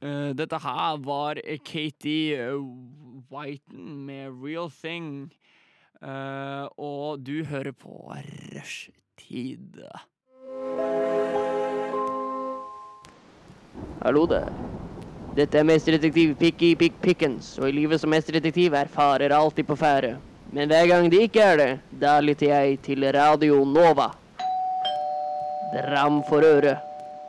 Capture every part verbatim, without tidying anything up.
Uh, dette her var Katie Whiten med Real Thing. Uh, og du hører på Rushtid. Hallo der. Dette er mesterdetektiv Picky Pick Pickens, og i livet som mesterdetektiv er farer alltid på ferde. Men hver gang det ikke er det, da lytter jeg til Radio Nova. Dram for øret.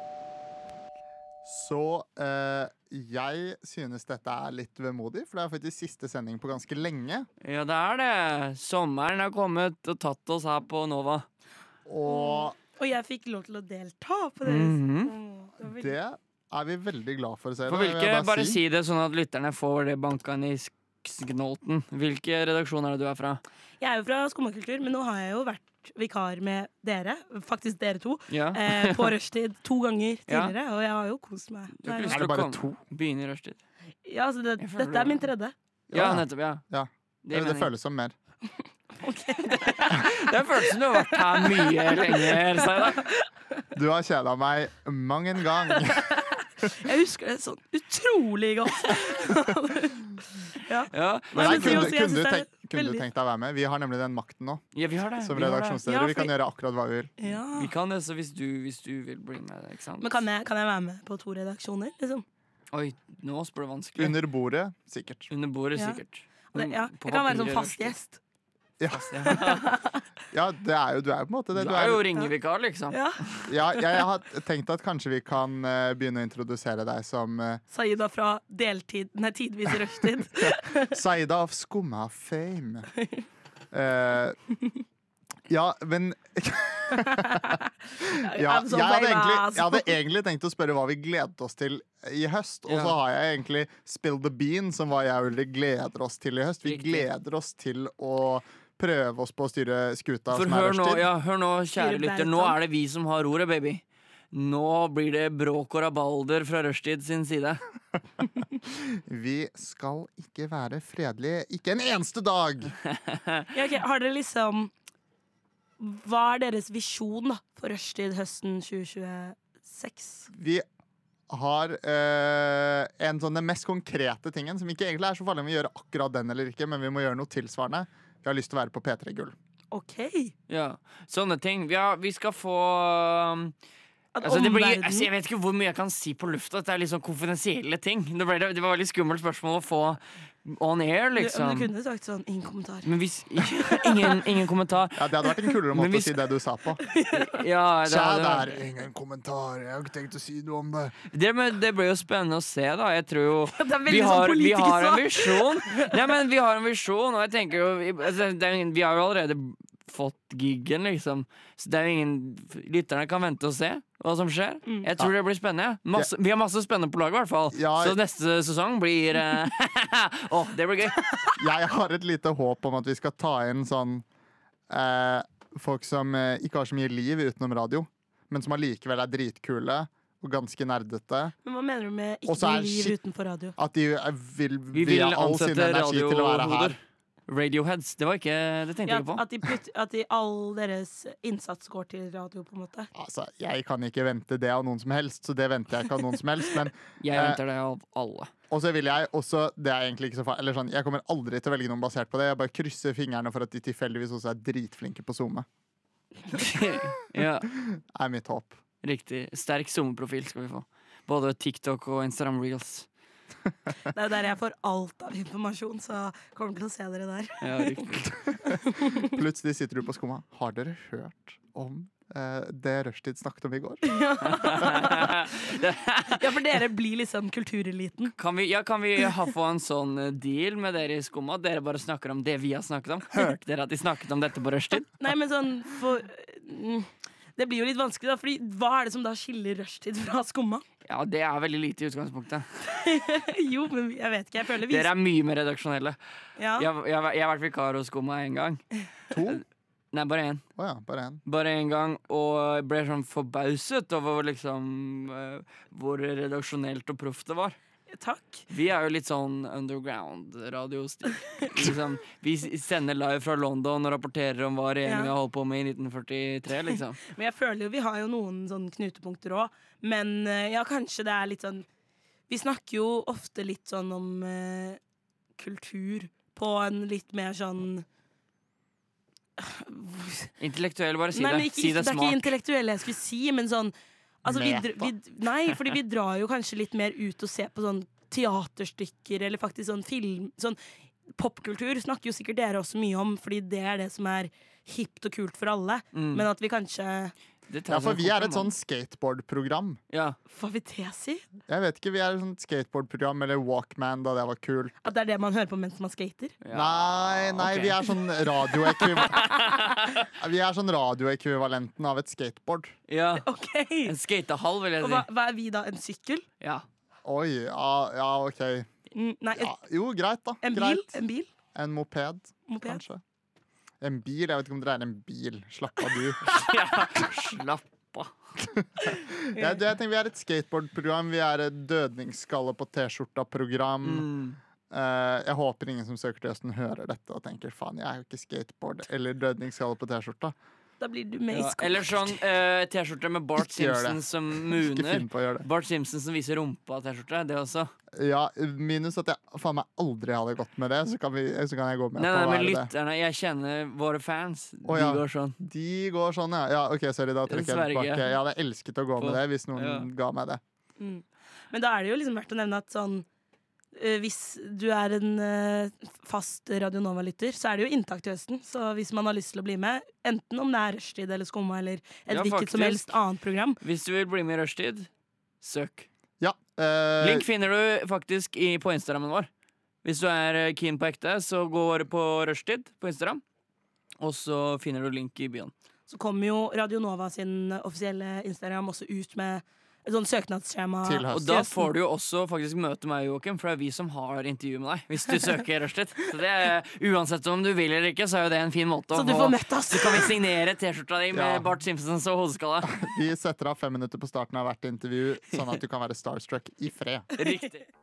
Så eh, jeg synes dette er litt vemodig, for det er faktisk siste sending på ganske lenge. Ja, det er det. Sommeren har kommet og tatt oss her på Nova. Og, og jeg fikk lov til å delta på deres. Mm-hmm. Det er vi veldig glad for å se. For hvilke, bare, bare si. si det sånn at lytterne får det bankan i sknolten. Hvilke redaksjon er det du er fra? Jeg er jo fra Skummakultur, men nå har jeg jo vært vikar med dere, faktisk dere to, ja. eh, på rushtid to ganger tidligere, ja. Og jeg har jo kost meg. Det er, er det bare to? Begynne i rushtid. Ja, altså det, dette er min tredje. Ja, ja nettopp, ja. ja. Det, det, det føles som mer. Ok. Det føles som du har vært her mye lenger, Saida. Du har kjedet meg mange ganger. Jeg husker det sånn utrolig godt. Ja. Ja. Men nei, kunne, kunne, du tenk, kunne du tenkt deg å være med? Vi har nemlig den makten nå. Ja, vi har det. Som vi redaksjonsleder. Ja, vi kan gjøre akkurat hva vi vil. Ja. Vi kan det, så hvis du, hvis du vil bli med, ikke sant? Men kan jeg, kan jeg være med på to redaksjoner, liksom? Oi, nå spør du vanskelig. Under bordet, sikkert. Under bordet, ja. sikkert. Det, ja. Jeg kan være sånn fast gjest. Ja. Ja, det er jo, du er jo på en måte det. Du er jo ringevikar, liksom. Ja. Ja, jeg, jeg har tenkt at kanskje vi kan uh, begynne å introdusere deg som uh, Saida fra deltid, nei, tidvis rushtid. Saida of Skumma Fame. Uh, ja, men ja, jeg, hadde egentlig, jeg hadde egentlig tenkt å spørre hva vi gledet oss til i høst. Og så Ja. har jeg egentlig Spill the Bean, som hva jeg og Ulrik gleder oss til i høst. Vi Riktig. gleder oss til å prøve oss på å styre skuta. For som er hør nå, rushtid. ja, hør nå, kjære Styre lytter. Nå Bertan. er det vi som har ordet, baby. Nå blir det bråk og rabalder fra rushtid sin side. Vi skal ikke være fredelige. Ikke en eneste dag! Ja, okay. Har dere liksom Hva er deres visjon da for rushtid høsten tjue tjueseks? Vi har øh, en sånn den mest konkrete tingen, som ikke egentlig er så farlig om vi gjør akkurat den eller ikke, men vi må gjøre noe tilsvarende. Vi har lyst til å være på P tre Gull. OK. Ja, sånne ting. Vi, har, vi skal få um, At altså, det blir, omverden- altså, Jeg vet ikke hvor mye jeg kan si på lufta. Det er litt sånn konfidensielle ting. Det, ble, det var veldig skummelt spørsmål å få on air, Du, liksom. du kunne sagt sånn, ingen kommentar. Men hvis ingen, ingen kommentar. Ja, det hadde vært en kulere Men måte vi å si det du sa på. Ja, det, Tja hadde- der, ingen kommentar. Jeg har ikke tenkt å si noe om det. det, men, det blir jo spennende å se, da. Jeg tror jo Det er veldig vi sånn har, vi har en politikersak. visjon. Nei, men vi har en visjon, og jeg tenker jo vi- altså, det er, ingen- Vi har jo allerede fått giggen, liksom. Så det er jo ingen Lytterne kan vente og se hva som skjer. Jeg tror det blir spennende. Masse, vi har masse spennende på laget, i hvert fall. Ja. Så neste sesong blir eh, Å, det blir gøy. Jeg har et lite håp om at vi skal ta inn sånn eh, folk som eh, ikke har så mye liv utenom radio, men som allikevel er dritkule og ganske nerdete. Men hva mener du med Og ikke så noe er liv shit- utenfor radio? At de eh, vil Vi vil vie all sin ansette energi til å være radiohoder. her. Radioheads. Det var ikke Det tenkte Ja, jeg ikke på. at, de putt, at de, all deres innsats går til radio, på en måte. Altså, jeg kan ikke vente det av noen som helst, så det venter jeg ikke av noen som helst. Men Jeg eh, venter det av alle. Og så vil jeg også, det er egentlig ikke så farlig, eller sånn, jeg kommer aldri til å velge noen basert på det. Jeg bare krysser fingrene for at de tilfeldigvis også er dritflinke på Zoome. Ja, Er mitt håp. riktig. Sterk sommerprofil skal vi få. Både TikTok og Instagram Reels. Det er jo der jeg får alt av informasjon, så kommer til å se dere der. Ja, riktig. Plutselig sitter du på skumma. Har dere hørt om eh, det Rushtid snakket om i går? Ja, for dere blir liksom kultureliten. Kan vi, ja, kan vi ha, få en sånn eh, deal med dere i Skumma? At dere bare snakker om det vi har snakket om? Hørte dere at de snakket om dette på rushtid? Nei, men sånn for, mm, det blir jo litt vanskelig, da. Fordi hva er det som da skiller rushtid fra skumma? Ja, det er veldig lite i utgangspunktet. Jo, men jeg vet ikke. Jeg føler vi Dere er mye mer redaksjonelle. ja. Jeg, jeg, jeg har vært vikar hos Skumma en gang. To? Nei, bare én. Å ja, bare én. Bare en gang, og ble sånn forbauset over liksom eh, hvor redaksjonelt og proft det var. Takk. Vi er jo litt sånn underground-radiostil. Liksom, vi s- sender live fra London og rapporterer om hva regjeringen Ja. har holdt på med i nitten førtitre, liksom. Men jeg føler jo vi har jo noen sånn knutepunkter òg. Men eh, ja, kanskje det er litt sånn vi snakker jo ofte litt sånn om eh, kultur på en litt mer sånn Intellektuell, bare si Nei, det. men ikke, Si det det er ikke smart. intellektuell jeg skulle si, men sånn altså, vi, dr- Meta. vi, Nei, fordi vi drar jo kanskje litt mer ut og ser på sånn teaterstykker, eller faktisk sånn film sånn popkultur snakker jo sikkert dere også mye om, fordi det er det som er hipt og kult for alle. Mm. Men at vi kanskje Det tar Ja, for som vi er et kompliment. sånn skateboardprogram. Ja. Hva vil det si? Jeg vet ikke, Vi er et sånt skateboardprogram eller Walkman, da det var kult. At det er det man hører på mens man skater? Ja. Nei, nei, ok. vi er sånn radioekvivalenten Vi er sånn radioekvivalenten av et skateboard. Ja. OK! En skatehall, vil jeg Og si. hva, hva er vi da? En sykkel? Ja. Oi, ja, ja OK. Mm, Nei, Ja, en, jo, greit, da. en bil? Greit. En bil? En moped, Moped? kanskje. En bil? Jeg vet ikke om dere er en bil. Slapp av, du. ja. Slapp av. Jeg, jeg tenker Vi er et skateboardprogram. Vi er et dødningsskalle på T-skjorta-program. Mm. Eh, jeg håper ingen som søker til Østen, hører dette og tenker faen, jeg er jo ikke skateboard eller dødningsskalle på T-skjorta. Da blir du med i Ja. skolen. Eller sånn eh, T-skjorte med Bart Ikke gjør det. Simpson som Ikke mooner. finn på å gjøre det. Bart Simpson som viser rumpa-T-skjorte. Det også. Ja, minus at jeg faen meg aldri hadde gått med det, så kan, vi, så kan jeg gå med Nei, på nei, å men være det. lytterne, jeg kjenner våre fans. Å, De ja. går sånn. De går sånn, ja. ja ok, sorry, da trekker jeg Sverige. tilbake. Jeg hadde elsket å gå På- med det hvis noen ja. ga meg det. Mm. Men da er det jo liksom verdt å nevne at sånn eh, hvis du er en eh, fast Radio Nova-lytter, så er det jo inntak til høsten. Så hvis man har lyst til å bli med, enten om det er Rushtid eller Skumma eller et Ja, hvilket som faktisk. helst annet program Hvis du vil bli med i Rushtid, søk. Ja. eh, Link finner du faktisk i, på Instagrammen vår. Hvis du er eh, keen på ekte, så går på Rushtid på Instagram. Og så finner du link i byen. så kommer jo Radio Nova sin offisielle Instagram også ut med et sånn søknadsskjema. Til Og høsten. da får du jo også faktisk møte meg, Joakim, for det er vi som har intervju med deg. Hvis du søker Rushtid. Så det er, uansett om du vil eller ikke, så er jo det en fin måte Så å du får møtt oss! Så kan vi signere T-skjorta di med Ja. Bart Simpsons og hodeskalle. Vi setter av fem minutter på starten av hvert intervju, sånn at du kan være starstruck i fred. Riktig.